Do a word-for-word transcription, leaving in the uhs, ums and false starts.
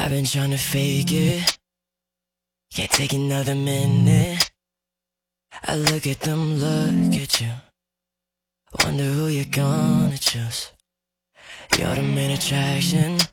I've been trying to fake it, can't take another minute. I look at them, look at you, wonder who you're gonna choose. You're the main attraction,